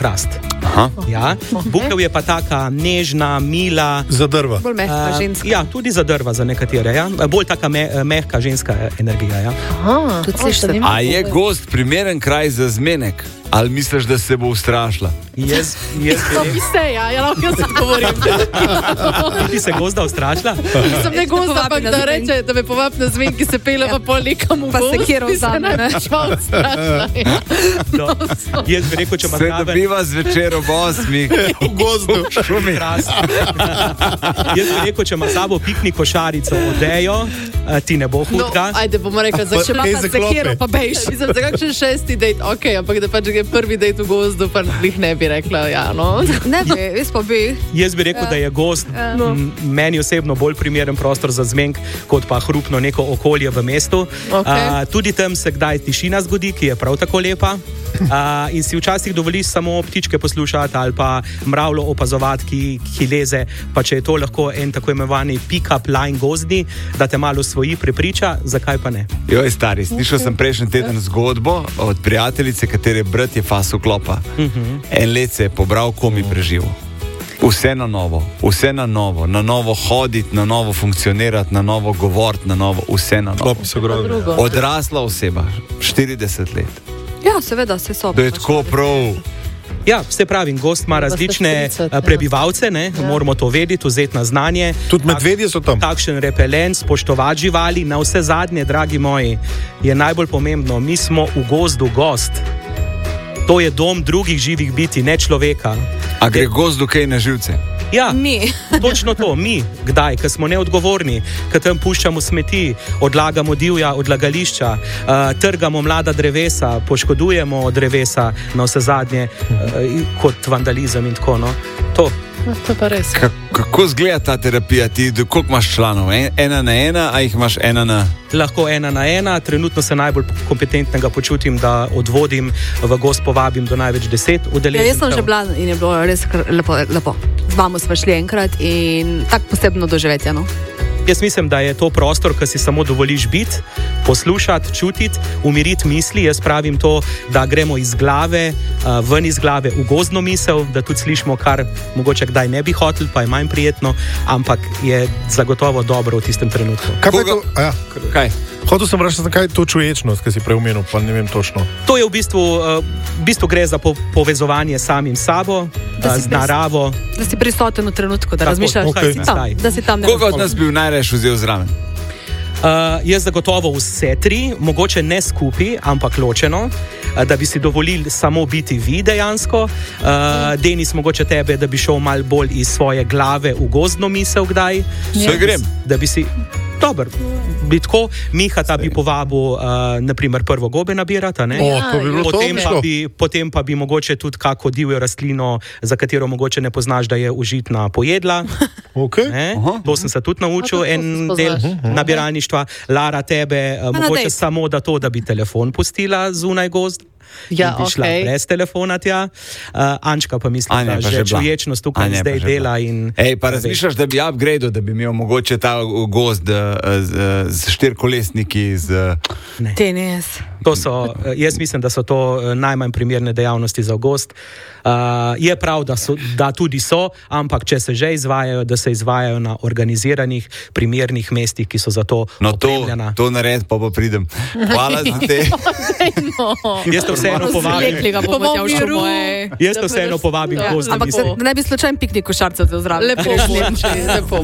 hrast. Ja. Bukev je pa taka nežna, mila. Za drva. Bolj mehka ženska. Ja, tudi za drva za nekatere. Ja. Bolj taka mehka ženska energija. Ja. A je gozd primeren kraj za zmenek? Ali misliš, da se bo ustrašila? To bi se, ja lahko jaz odgovorim. Ti se gozda ustrašila? Sem ne gozda, ampak da reče, da me povabi na zven, ki se pele pa pol nekam v gozd. Pa se kjer vzame, ne? Ustrašila. Jaz bi rekel, če pa se dobiva zvečer ob 8 v gozdu. Šumi. Jaz bi rekel, če ima sabo piknik košarico odejo, ti ne bo hudka. No, ajde, bomo rekli, če ima pa se kjer pa bejš. Mislim, za kakšen 6. dejt, okej, ampak da pač je prvi dejt v gozdu, pa jih ne bi rekla, ja, no. Ne bi, jaz pa bi. Jaz bi rekel, da je gozd meni osebno bolj primeren prostor za zmenk, kot pa hrupno neko okolje v mestu. Tudi tam se kdaj tišina zgodi, ki je prav tako lepa. In si včasih dovoliš samo ptičke poslušati ali pa mravljo opazovati, ki leze, pa če je to lahko en tako imenovani pick-up line gozdni, da te malo svoji prepriča, zakaj pa ne? Joj, stari, slišal sem prejšnji teden zgodbo od prijateljice, katere brat je fasu klopa. En let se je pobral, komi preživel. Vse na novo hoditi, na novo funkcionirati, na novo govoriti, na novo, vse na novo. Odrasla oseba, 40 let. Ja, seveda, se so. To je tako prav. Ja, se pravi, gost ima različne prebivalce, ne? Moramo to vedeti, vzeti na znanje. Tudi medvedje so tam. Takšen repelent, spoštovati živali, na vse zadnje, dragi moji, je najbolj pomembno. Mi smo v gozdu gost. To je dom drugih živih biti, ne človeka. A gre gozdu kaj na živce? Ja, mi. Točno to, mi. Kdaj? Ker smo neodgovorni, ker tam puščamo smeti, odlagamo divja odlagališča, trgamo mlada drevesa, poškodujemo drevesa na vse zadnje, kot vandalizem in tako, no. To. To pa res. Kako zgleda ta terapija? Ti, koliko imaš članov? 1 na 1, a jih imaš 1 na... Lahko 1 na 1. Trenutno se najbolj kompetentnega počutim, da odvodim v gost, povabim do največ 10 udeležencev. Ja, jaz sem že bila in je bilo res lepo. Z vami smo šli enkrat in tak posebno doživetje, no. Jaz mislim, da je to prostor, ki si samo dovoliš biti, poslušati, čutiti, umiriti misli. Jaz pravim to, da gremo iz glave, ven iz glave v gozdno misel, da tudi slišimo, kar mogoče kdaj ne bi hoteli, pa je manj prijetno, ampak je zagotovo dobro v tistem trenutku. Kaj pa je to? Kaj? Hotel sem reči, zakaj je to čuječnost, ki si preumenil, pa ne vem točno. To je v bistvu gre za povezovanje samim sabo, z naravo. Da si prisoten v trenutku, da razmišljaš, da si tam. Koga od nas bi najraje vzel zraven? Jaz zagotovo vse 3, mogoče ne skupaj, ampak ločeno, da bi si dovolili samo biti vi dejansko. Denis, mogoče tebe, da bi šel malo bolj iz svoje glave v gozdno misel kdaj. Se grem. Da bi si... Dobar, bi tako, Mihata bi povabil, naprimer, prvo gobe nabirati, ne? To bi bilo potem pa bi mogoče tudi kako divjo rastlino, za katero mogoče ne poznaš, da je užitna, pojedla. To sem se tudi naučil, en del nabiralništva. Lara, tebe, mogoče samo da bi telefon pustila zunaj gozd. Ja, bi šla brez telefona tja. Ančka pa mislim, da že čuječnost tukaj zdaj dela. Pa razmišljaš, da bi upgradeal, da bi imel mogoče ta gozd z 4-kolesniki? Tenis. Jaz mislim, da so to najmanj primerne dejavnosti za gozd. Je prav, da tudi so, ampak če se že izvajajo, da se izvajajo na organiziranih, primernih mestih, ki so za to opremljena. To nared, pa pridem. Hvala za te. Jaz to vseeno povabim. Jaz to vseeno povabim. Ampak ne bi slučajno piknik košarcev zraven. Lepo.